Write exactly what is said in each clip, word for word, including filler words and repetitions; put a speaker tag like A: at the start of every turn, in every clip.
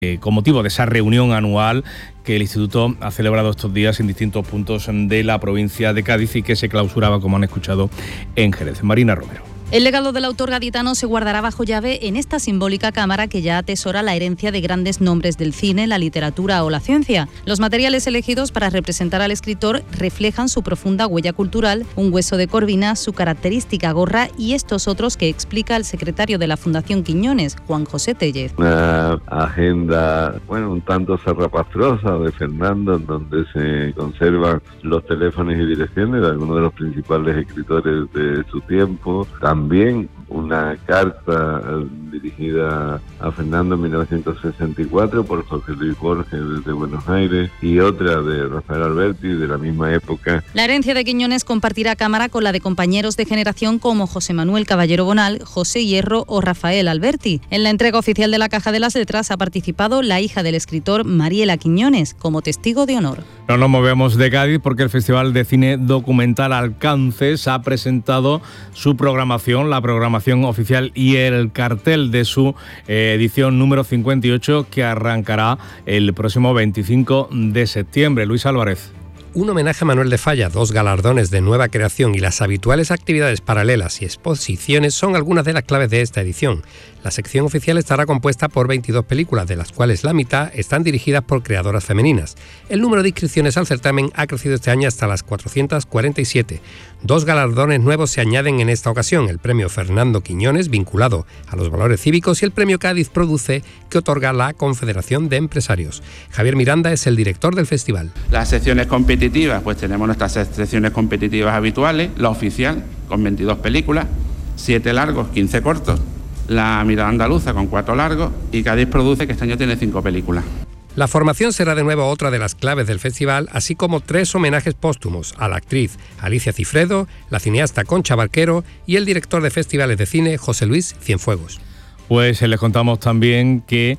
A: Eh, con motivo de esa reunión anual que el Instituto ha celebrado estos días en distintos puntos de la provincia de Cádiz y que se clausuraba, como han escuchado, en Jerez. Marina Romero.
B: El legado del autor gaditano se guardará bajo llave en esta simbólica cámara que ya atesora la herencia de grandes nombres del cine, la literatura o la ciencia. Los materiales elegidos para representar al escritor reflejan su profunda huella cultural, un hueso de corvina, su característica gorra y estos otros que explica el secretario de la Fundación Quiñones, Juan José Tellez.
C: Una agenda, bueno, un tanto zarrapastrosa de Fernando, en donde se conservan los teléfonos y direcciones de algunos de los principales escritores de su tiempo. También una carta dirigida a Fernando en mil novecientos sesenta y cuatro por José Luis Borges desde Buenos Aires y otra de Rafael Alberti de la misma época.
B: La herencia de Quiñones compartirá cámara con la de compañeros de generación como José Manuel Caballero Bonal, José Hierro o Rafael Alberti. En la entrega oficial de la Caja de las Letras ha participado la hija del escritor Mariela Quiñones como testigo de honor.
A: No nos movemos de Cádiz porque el Festival de Cine Documental Alcances ha presentado su programación, la programación oficial y el cartel de su eh, edición número cincuenta y ocho que arrancará el próximo veinticinco de septiembre. Luis Álvarez.
D: Un homenaje a Manuel de Falla, dos galardones de nueva creación y las habituales actividades paralelas y exposiciones son algunas de las claves de esta edición. La sección oficial estará compuesta por veintidós películas, de las cuales la mitad están dirigidas por creadoras femeninas. El número de inscripciones al certamen ha crecido este año hasta las cuatrocientas cuarenta y siete. Dos galardones nuevos se añaden en esta ocasión, el premio Fernando Quiñones, vinculado a los valores cívicos, y el premio Cádiz Produce, que otorga la Confederación de Empresarios. Javier Miranda es el director del festival.
E: Las secciones competitivas, pues tenemos nuestras secciones competitivas habituales, la oficial, con veintidós películas, siete largos, quince cortos, la Mirada Andaluza con cuatro largos y Cádiz Produce, que este año tiene cinco películas.
D: La formación será de nuevo otra de las claves del festival, así como tres homenajes póstumos a la actriz Alicia Cifredo, la cineasta Concha Barquero y el director de festivales de cine José Luis Cienfuegos.
A: Pues les contamos también que,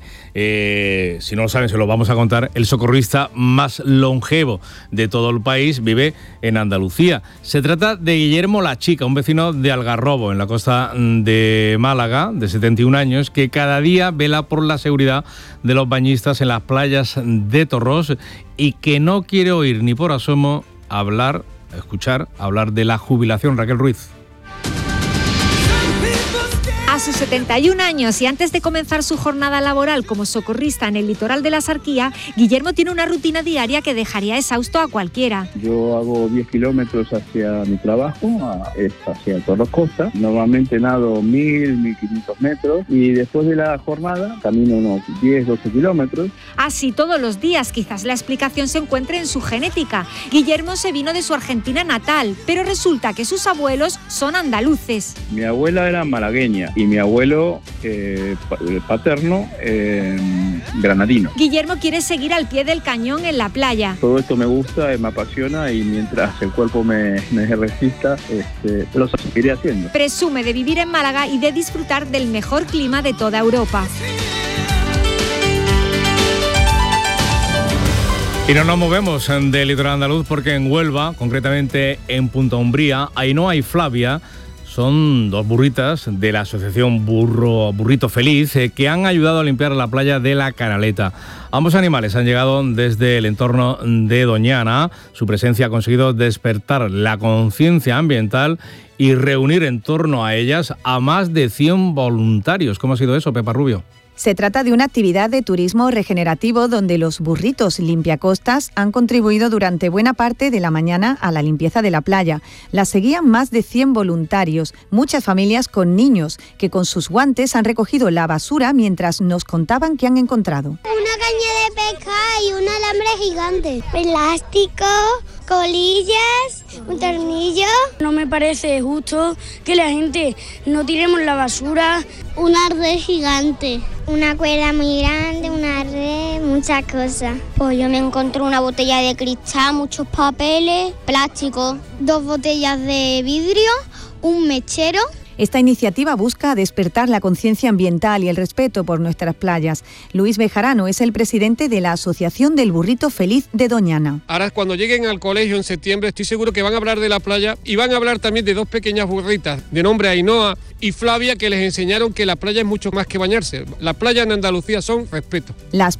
A: eh, si no lo saben, se lo vamos a contar, el socorrista más longevo de todo el país vive en Andalucía. Se trata de Guillermo La Chica, un vecino de Algarrobo, en la costa de Málaga, de setenta y un años, que cada día vela por la seguridad de los bañistas en las playas de Torros y que no quiere oír ni por asomo hablar, escuchar, hablar de la jubilación. Raquel Ruiz.
F: A sus setenta y un años y antes de comenzar su jornada laboral como socorrista en el litoral de la Sarquía, Guillermo tiene una rutina diaria que dejaría exhausto a cualquiera.
G: Yo hago diez kilómetros hacia mi trabajo, hacia Torros Costa. Normalmente nado mil, mil quinientos metros y después de la jornada camino unos diez, doce kilómetros.
F: Así todos los días, quizás la explicación se encuentre en su genética. Guillermo se vino de su Argentina natal, pero resulta que sus abuelos son andaluces.
G: Mi abuela era malagueña y mi abuelo eh, paterno eh, granadino.
F: Guillermo quiere seguir al pie del cañón en la playa.
G: Todo esto me gusta, me apasiona y mientras el cuerpo me, me resista, este, lo seguiré haciendo.
F: Presume de vivir en Málaga y de disfrutar del mejor clima de toda Europa.
A: Y no nos movemos del litoral andaluz porque en Huelva, concretamente en Punta Umbría, Ainhoa y Flavia son dos burritas de la asociación Burro Burrito Feliz eh, que han ayudado a limpiar la playa de la Canaleta. Ambos animales han llegado desde el entorno de Doñana. Su presencia ha conseguido despertar la conciencia ambiental y reunir en torno a ellas a más de cien voluntarios. ¿Cómo ha sido eso, Pepa Rubio?
H: Se trata de una actividad de turismo regenerativo donde los burritos limpiacostas han contribuido durante buena parte de la mañana a la limpieza de la playa. La seguían más de cien voluntarios, muchas familias con niños, que con sus guantes han recogido la basura mientras nos contaban qué han encontrado.
I: Una caña de pesca y un alambre gigante, plástico, colillas, un tornillo.
J: No me parece justo que la gente no tiremos la basura.
I: Una red gigante, una cuerda muy grande, una red, muchas cosas.
K: Pues yo me encontré una botella de cristal, muchos papeles, plástico,
I: dos botellas de vidrio, un mechero.
H: Esta iniciativa busca despertar la conciencia ambiental y el respeto por nuestras playas. Luis Bejarano es el presidente de la Asociación del Burrito Feliz de Doñana.
L: Ahora, cuando lleguen al colegio en septiembre, estoy seguro que van a hablar de la playa y van a hablar también de dos pequeñas burritas de nombre Ainhoa y Flavia, que les enseñaron que la playa es mucho más que bañarse. La playa en Andalucía son respeto.
H: Las